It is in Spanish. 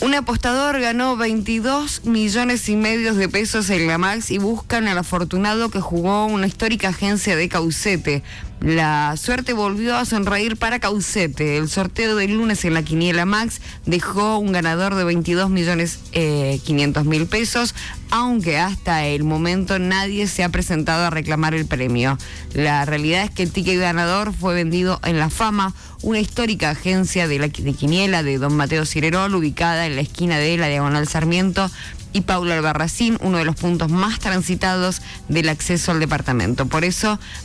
Un apostador ganó 22,5 millones de pesos en la Max y buscan al afortunado que jugó una histórica agencia de Caucete. La suerte volvió a sonreír para Caucete. El sorteo del lunes en la quiniela Max dejó un ganador de 22,5 millones pesos, aunque hasta el momento nadie se ha presentado a reclamar el premio. La realidad es que el ticket ganador fue vendido en La Fama, una histórica agencia de quiniela de Don Mateo Cirerol, ubicada en la esquina de la Diagonal Sarmiento y Paula Albarracín, uno de los puntos más transitados del acceso al departamento. Por eso,